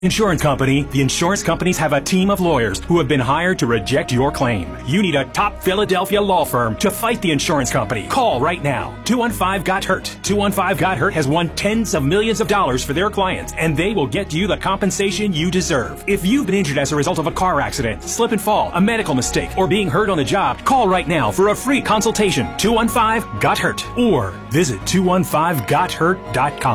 Insurance company. The insurance companies have a team of lawyers who have been hired to reject your claim. You need a top Philadelphia law firm to fight the insurance company. Call right now. 215-GOT-HURT. 215-GOT-HURT has won tens of millions of dollars for their clients, and they will get you the compensation you deserve. If you've been injured as a result of a car accident, slip and fall, a medical mistake, or being hurt on the job, call right now for a free consultation. 215-GOT-HURT or visit 215gothurt.com.